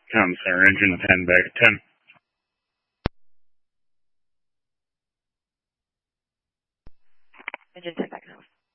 Com center, engine 10 back at 10. Engine 10 back at house.